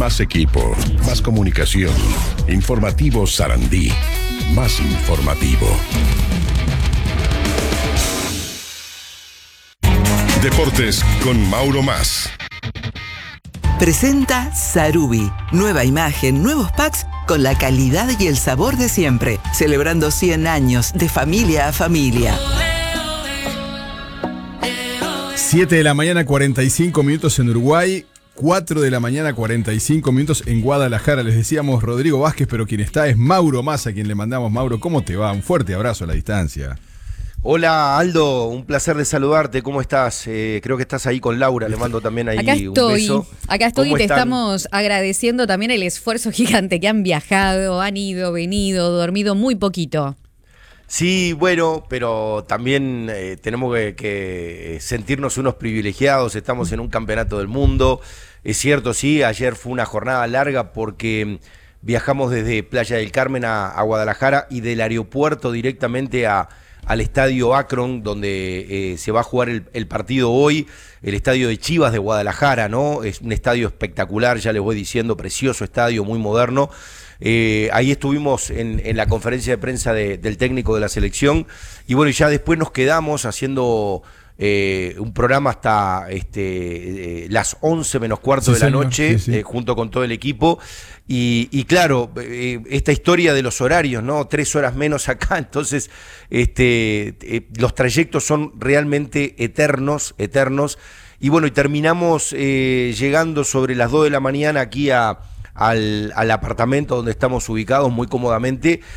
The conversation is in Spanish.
Más equipo, más comunicación. Informativo Sarandí. Más informativo. Deportes con Mauro Mas. Presenta Sarubi. Nueva imagen, nuevos packs con la calidad y el sabor de siempre. Celebrando 100 años de familia a familia. 7 de la mañana, 45 minutos en Uruguay. 4 de la mañana, 45 minutos en Guadalajara. Les decíamos Rodrigo Vázquez, pero quien está es Mauro Mas, a quien le mandamos. Mauro, ¿cómo te va? Un fuerte abrazo a la distancia. Hola Aldo, un placer de saludarte, ¿cómo estás? Creo que estás ahí con Laura, le mando también ahí un beso. Acá estoy y te estamos agradeciendo también el esfuerzo gigante que han viajado, han ido, venido, dormido muy poquito. Sí, bueno, pero también tenemos que sentirnos unos privilegiados, estamos en un campeonato del mundo, es cierto, sí, ayer fue una jornada larga porque viajamos desde Playa del Carmen a Guadalajara y del aeropuerto directamente al estadio Akron, donde se va a jugar el partido hoy, el estadio de Chivas de Guadalajara, ¿no? Es un estadio espectacular, ya les voy diciendo, precioso estadio, muy moderno. Ahí estuvimos en la conferencia de prensa del técnico de la selección, y bueno, ya después nos quedamos haciendo un programa hasta las 11 menos cuarto de la noche, sí. Junto con todo el equipo. Y claro, esta historia de los horarios, ¿no? 3 horas menos acá, entonces los trayectos son realmente eternos. Y bueno, y terminamos llegando sobre las 2 de la mañana aquí al apartamento donde estamos ubicados muy cómodamente.